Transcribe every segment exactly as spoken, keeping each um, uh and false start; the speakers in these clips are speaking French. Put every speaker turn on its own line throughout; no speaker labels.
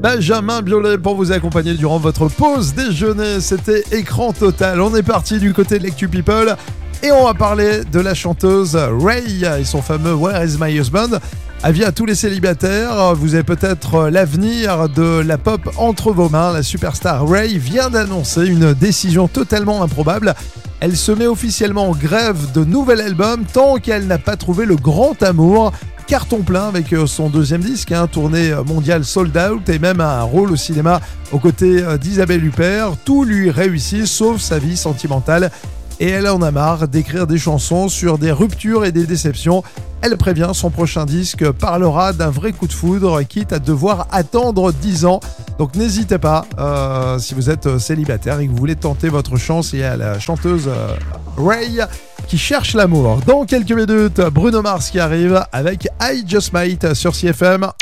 Benjamin Biolay pour vous accompagner durant votre pause déjeuner. C'était Écran Total. On est parti du côté de l'Actu People et on va parler de la chanteuse Ray et son fameux Where is my husband. Avis à tous les célibataires, vous avez peut-être l'avenir de la pop entre vos mains. La superstar Ray vient d'annoncer une décision totalement improbable. Elle se met officiellement en grève de nouvel album tant qu'elle n'a pas trouvé le grand amour. Carton plein avec son deuxième disque, hein, tournée mondiale sold out et même un rôle au cinéma aux côtés d'Isabelle Huppert. Tout lui réussit sauf sa vie sentimentale. Et elle en a marre d'écrire des chansons sur des ruptures et des déceptions. Elle prévient, son prochain disque parlera d'un vrai coup de foudre, quitte à devoir attendre dix ans. Donc n'hésitez pas, euh, si vous êtes célibataire et que vous voulez tenter votre chance, il y a la chanteuse euh, Ray qui cherche l'amour. Dans quelques minutes, Bruno Mars qui arrive avec I Just Might sur C F M.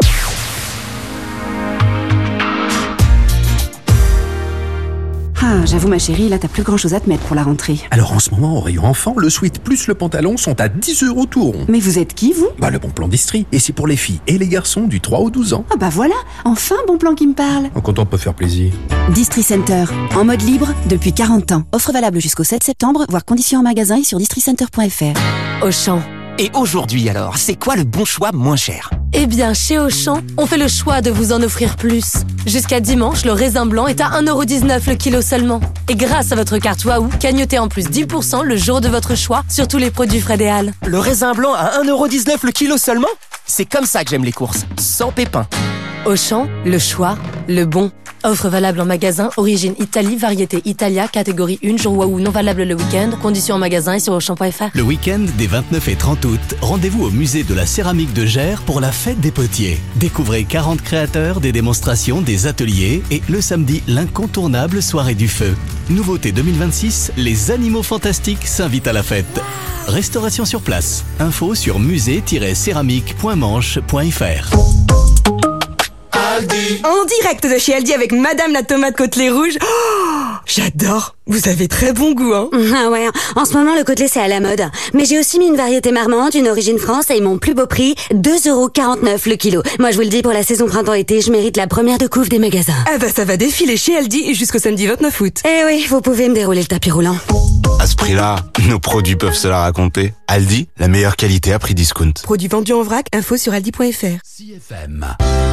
Ah, j'avoue ma chérie, là t'as plus grand chose à te mettre pour la rentrée.
Alors en ce moment, au rayon enfant, le sweat plus le pantalon sont à dix euros tout rond.
Mais vous êtes qui, vous ?
Bah le bon plan d'Istrie. Et c'est pour les filles et les garçons du trois au douze ans.
Ah bah voilà, enfin bon plan qui me parle.
En content de peut faire plaisir.
Distri Center, en mode libre depuis quarante ans. Offre valable jusqu'au sept septembre, voire conditions en magasin et sur districenter point f r.
Auchan. Et aujourd'hui alors, c'est quoi le bon choix moins cher ?
Eh bien, chez Auchan, on fait le choix de vous en offrir plus. Jusqu'à dimanche, le raisin blanc est à un euro dix-neuf le kilo seulement. Et grâce à votre carte Waouh, cagnotez en plus dix pour cent le jour de votre choix sur tous les produits frais des Halles.
Le raisin blanc à un euro dix-neuf le kilo seulement ? C'est comme ça que j'aime les courses, sans pépins.
Auchan, le choix, le bon. Offre valable en magasin, origine Italie, variété Italia, catégorie un, jour Waouh non valable le week-end, conditions en magasin et sur auchan point f r.
Le week-end des vingt-neuf et trente août, rendez-vous au musée de la céramique de Gers pour la fête des potiers. Découvrez quarante créateurs, des démonstrations, des ateliers et le samedi, l'incontournable soirée du feu. Nouveauté deux mille vingt-six, les animaux fantastiques s'invitent à la fête. Restauration sur place. Info sur musée tiret céramique point manche point f r.
En direct de chez Aldi avec Madame la tomate côtelée rouge. Oh, j'adore. Vous avez très bon goût, hein.
Ah ouais, en ce moment le côtelé c'est à la mode. Mais j'ai aussi mis une variété marmande, une origine France et mon plus beau prix, deux euros quarante-neuf le kilo. Moi je vous le dis, pour la saison printemps-été, je mérite la première de couve des magasins.
Ah bah ça va défiler chez Aldi jusqu'au samedi vingt-neuf août.
Eh oui, vous pouvez me dérouler le tapis roulant.
À ce prix-là, nos produits peuvent se la raconter. Aldi, la meilleure qualité à prix discount.
Produits vendus en vrac, info sur aldi point f r.
C F M.